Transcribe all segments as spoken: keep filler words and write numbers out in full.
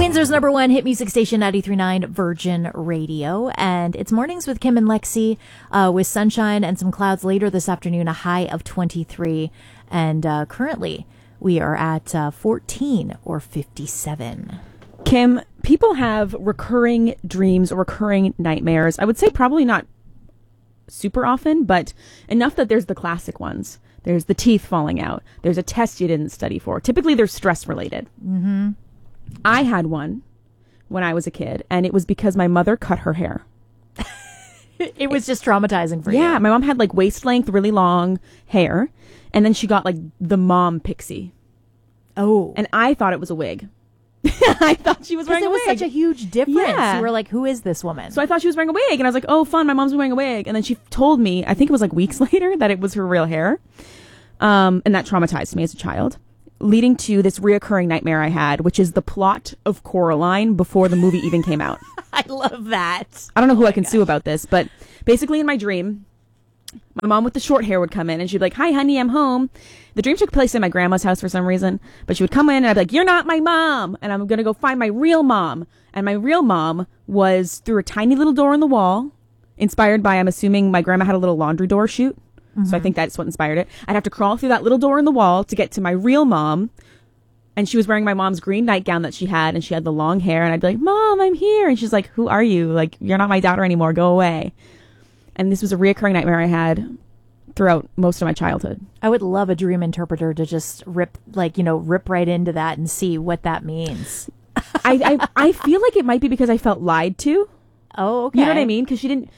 Windsor's number one hit music station, ninety-three point nine Virgin Radio. And it's Mornings with Kim and Lexi, uh, with sunshine and some clouds later this afternoon, a high of twenty-three. And uh, currently we are at uh, fourteen or fifty-seven. Kim, people have recurring dreams or recurring nightmares. I would say probably not super often, but enough that there's the classic ones. There's the teeth falling out. There's a test you didn't study for. Typically, they're stress related. Mm-hmm. I had one when I was a kid, and it was because my mother cut her hair. It was just traumatizing for you. Yeah, my mom had like waist length, really long hair, and then she got like the mom pixie. Oh. And I thought it was a wig. I thought she was wearing a wig. Because it was such a huge difference. Yeah. You were like, who is this woman? So I thought she was wearing a wig, and I was like, oh, fun, my mom's wearing a wig. And then she told me, I think it was like weeks later, that it was her real hair. Um, and that traumatized me as a child, leading to this reoccurring nightmare I had, which is the plot of Coraline before the movie even came out. I love that. I don't know who oh I can gosh. sue about this, but basically in my dream, my mom with the short hair would come in and she'd be like, hi, honey, I'm home. The dream took place in my grandma's house for some reason, but she would come in and I'd be like, you're not my mom. And I'm going to go find my real mom. And my real mom was through a tiny little door in the wall, inspired by, I'm assuming my grandma had a little laundry door chute. Mm-hmm. So I think that's what inspired it. I'd have to crawl through that little door in the wall to get to my real mom. And she was wearing my mom's green nightgown that she had, and she had the long hair. And I'd be like, Mom, I'm here. And she's like, who are you? Like, you're not my daughter anymore. Go away. And this was a reoccurring nightmare I had throughout most of my childhood. I would love a dream interpreter to just rip, like, you know, rip right into that and see what that means. I, I I feel like it might be because I felt lied to. Oh, okay. You know what I mean? Because she didn't.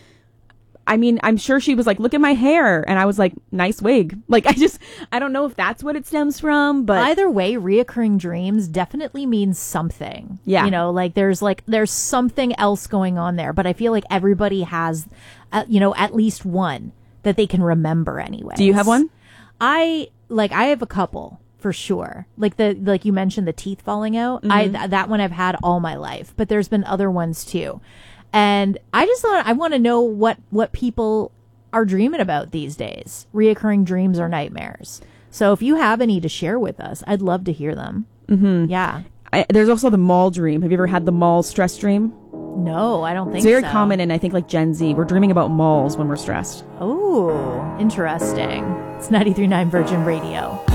I mean, I'm sure she was like, look at my hair. And I was like, nice wig. Like, I just, I don't know if that's what it stems from, but either way, reoccurring dreams definitely means something. Yeah. You know, like there's like, there's something else going on there, but I feel like everybody has, uh, you know, at least one that they can remember anyway. Do you have one? I, like, I have a couple for sure. Like the, like you mentioned, the teeth falling out. Mm-hmm. I, th- that one I've had all my life, but there's been other ones too. And I just thought I want to know what, what people are dreaming about these days. Reoccurring dreams or nightmares. So if you have any to share with us, I'd love to hear them. Mm-hmm. Yeah. I, there's also the mall dream. Have you ever had the mall stress dream? No, I don't think so. It's very so. common in, I think, like Gen Z. We're dreaming about malls when we're stressed. Oh, interesting. It's ninety-three point nine Virgin Radio.